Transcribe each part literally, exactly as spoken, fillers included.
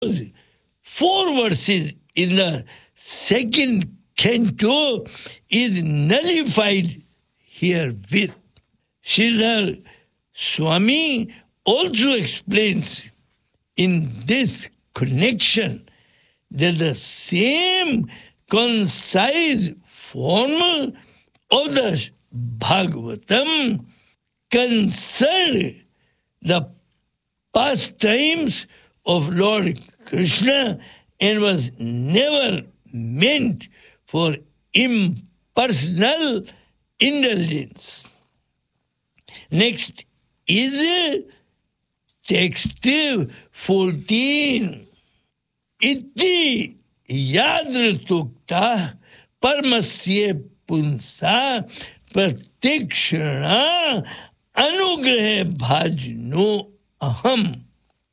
four verses in the second canto is nullified herewith. Sridhar Swami also explains in this connection that the same concise form of the Bhagavatam concerned the pastimes of Lord Krishna and was never meant for impersonal indulgence. Next is text fourteen. Iti yadratukta parmasya punsa pratikshana anugraha bhajno aham.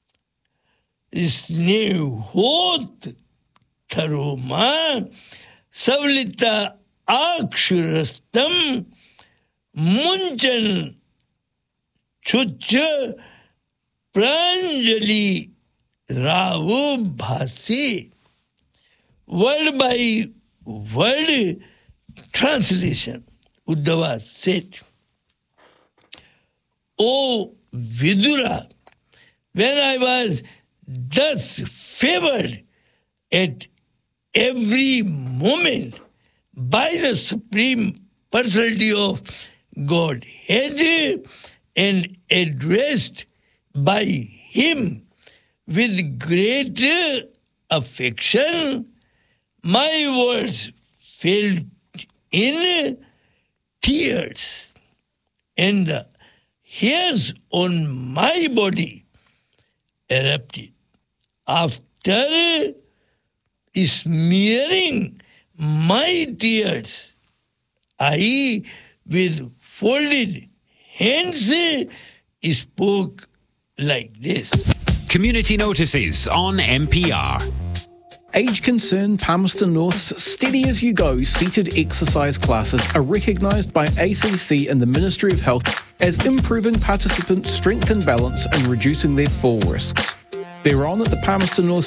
Snehot tharoma savlita akshurastam munchan chucha pranjali ravu bhasi. Word by word translation. Uddhava said, O Vidura, when I was thus favored at every moment by the Supreme Personality of Godhead and addressed by Him with great affection, my words fell in tears, and the hairs on my body erupted. After smearing my tears, I, with folded hands, spoke like this. Community notices on M P R. Age-concerned Palmerston North's Steady As You Go seated exercise classes are recognised by A C C and the Ministry of Health as improving participants' strength and balance and reducing their fall risks. They're on at the Palmerston North